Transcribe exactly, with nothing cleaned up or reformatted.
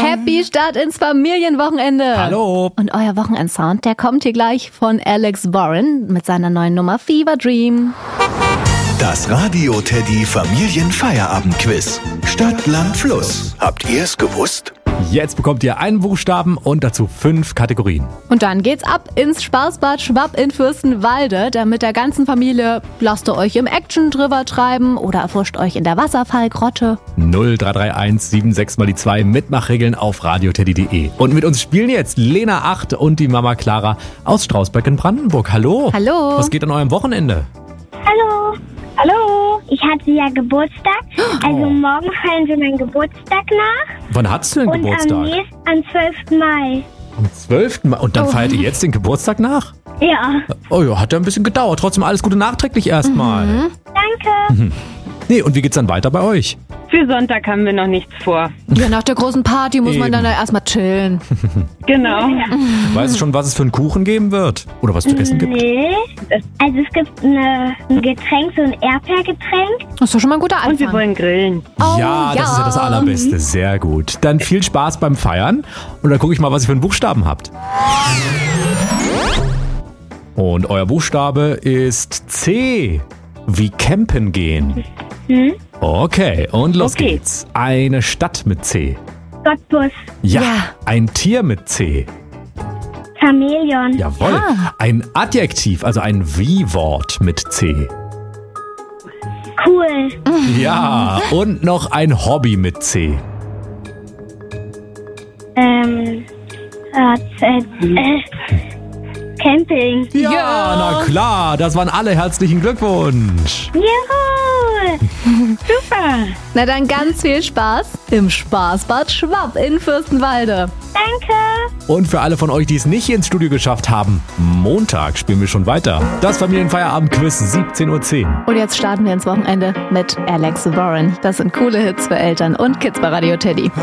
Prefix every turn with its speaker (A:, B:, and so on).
A: Happy Start ins Familienwochenende.
B: Hallo.
A: Und euer Wochenendsound, der kommt hier gleich von Alex Warren mit seiner neuen Nummer Fever Dream.
C: Das Radio Teddy Familienfeierabend-Quiz. Stadt, Land, Fluss. Habt ihr es gewusst?
B: Jetzt bekommt ihr einen Buchstaben und dazu fünf Kategorien.
A: Und dann geht's ab ins Spaßbad Schwapp in Fürstenwalde. Da mit der ganzen Familie lasst ihr euch im Action drüber treiben oder erforscht euch in der Wasserfallgrotte.
B: null drei drei eins sieben sechs mal die zwei Mitmachregeln auf radioteddy punkt de. Und mit uns spielen jetzt Lena acht und die Mama Clara aus Strausbeck in Brandenburg. Hallo.
A: Hallo.
B: Was geht an eurem Wochenende?
D: Hallo. Hallo. Ich hatte ja Geburtstag. Also
B: Oh.
D: morgen feiern wir meinen Geburtstag nach.
B: Wann hattest du denn
D: Und
B: Geburtstag?
D: am nächsten, am zwölften Mai.
B: Am zwölften Mai. Und dann
A: Oh.
B: feiert ihr jetzt den Geburtstag nach?
D: Ja.
B: Oh ja, hat ja ein bisschen gedauert. Trotzdem alles Gute nachträglich erstmal.
A: Mhm.
D: Danke.
B: Nee, und wie geht's dann weiter bei euch?
E: Für Sonntag haben wir noch nichts vor.
A: Ja, nach der großen Party muss man
B: Eben.
A: dann ja erstmal chillen.
E: Genau.
B: Weißt du schon, was es für einen Kuchen geben wird? Oder was zu essen gibt?
D: Nee. Also es gibt eine, ein Getränk, so ein Erdbeergetränk.
A: Das ist doch schon mal ein guter Anfang.
E: Und wir wollen grillen.
A: Oh,
B: Ja, das ist ja das Allerbeste. Sehr gut. Dann viel Spaß beim Feiern. Und dann gucke ich mal, was ihr für einen Buchstaben habt. Und euer Buchstabe ist C. Wie campen gehen.
D: Hm?
B: Okay, und los
E: Okay.
B: geht's. Eine Stadt mit C.
D: Cottbus.
B: Ja,
A: Ja.
B: ein Tier mit C.
D: Chamäleon.
B: Jawohl.
A: Ja.
B: Ein Adjektiv, also ein Wie-Wort mit C.
D: Cool.
B: Ja, und noch ein Hobby mit C.
D: Ähm. Äh, äh, Camping.
B: Ja,
A: Ja.
B: na klar, das waren alle. Herzlichen Glückwunsch.
D: Juhu.
E: Super.
A: Na dann ganz viel Spaß im Spaßbad Schwapp in Fürstenwalde.
D: Danke.
B: Und für alle von euch, die es nicht ins Studio geschafft haben, Montag spielen wir schon weiter. Das Familienfeierabend-Quiz, siebzehn Uhr zehn.
A: Und jetzt starten wir ins Wochenende mit Alex Warren. Das sind coole Hits für Eltern und Kids bei Radio Teddy.